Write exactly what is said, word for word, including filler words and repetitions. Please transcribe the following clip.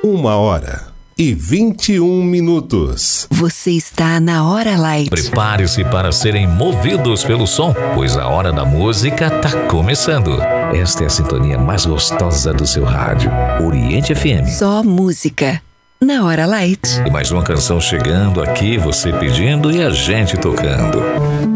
Uma hora e vinte e um minutos. Você está na Hora Light. Prepare-se para serem movidos pelo som, pois a hora da música tá começando. Esta é a sintonia mais gostosa do seu rádio, Oriente F M. Só música na Hora Light. E mais uma canção chegando aqui, você pedindo e a gente tocando.